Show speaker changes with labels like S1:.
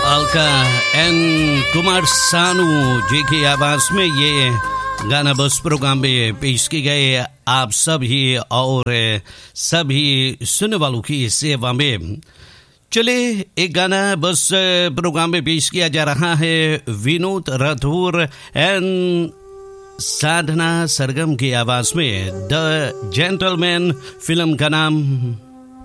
S1: Alka N Kumar Sanu ji की आवाज में ये गाना बस प्रोग्राम में पेश की गए आप सभी और सभी सुनने वालों की सेवा में। चले एक गाना बस प्रोग्राम में पेश किया जा रहा है विनोद राठौर एंड साधना सरगम की आवाज में। द जेंटलमैन फिल्म का नाम